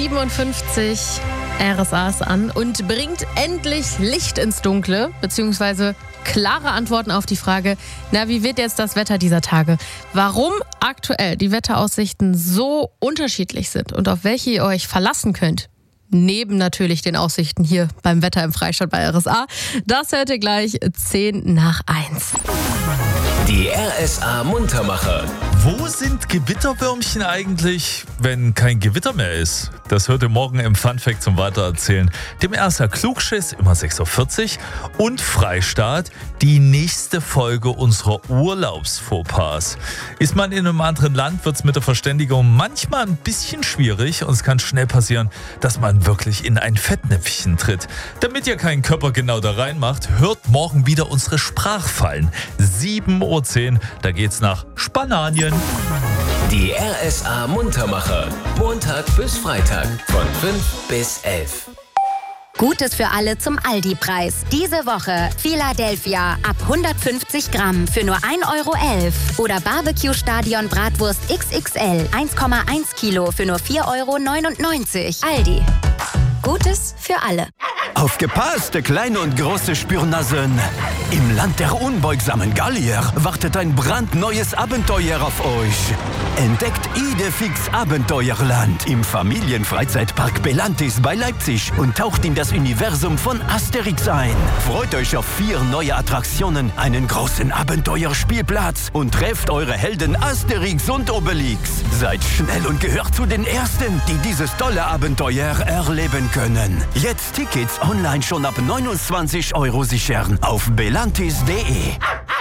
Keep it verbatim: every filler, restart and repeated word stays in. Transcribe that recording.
siebenundfünfzig. R S A ist an und bringt endlich Licht ins Dunkle, beziehungsweise klare Antworten auf die Frage, na, wie wird jetzt das Wetter dieser Tage? Warum aktuell die Wetteraussichten so unterschiedlich sind und auf welche ihr euch verlassen könnt, neben natürlich den Aussichten hier beim Wetter im Freistaat bei R S A, das hört ihr gleich zehn nach eins. Die R S A Muntermacher. Wo sind Gewitterwürmchen eigentlich, wenn kein Gewitter mehr ist? Das hört ihr morgen im Funfact zum Weitererzählen. Dem R S A Klugschiss, immer sechs Uhr vierzig. Und Freistaat, die nächste Folge unserer Urlaubsfauxpas. Ist man in einem anderen Land, wird es mit der Verständigung manchmal ein bisschen schwierig. Und es kann schnell passieren, dass man wirklich in ein Fettnäpfchen tritt. Damit ihr keinen Körper genau da reinmacht, hört morgen wieder unsere Sprachfallen. sieben Uhr zehn, da geht's nach Spanien. Die R S A Muntermacher. Montag bis Freitag von fünf bis elf. Gutes für alle zum Aldi-Preis. Diese Woche Philadelphia ab hundertfünfzig Gramm für nur ein Euro elf. Oder Barbecue-Stadion Bratwurst X X L eins Komma eins Kilo für nur vier Euro neunundneunzig. Aldi. Gutes für alle. Aufgepasst, kleine und große Spürnasen. Im Land der unbeugsamen Gallier wartet ein brandneues Abenteuer auf euch. Entdeckt Idefix Abenteuerland im Familienfreizeitpark Belantis bei Leipzig und taucht in das Universum von Asterix ein. Freut euch auf vier neue Attraktionen, einen großen Abenteuerspielplatz und trefft eure Helden Asterix und Obelix. Seid schnell und gehört zu den Ersten, die dieses tolle Abenteuer erleben können. Jetzt Tickets online schon ab neunundzwanzig Euro sichern auf belantis punkt de.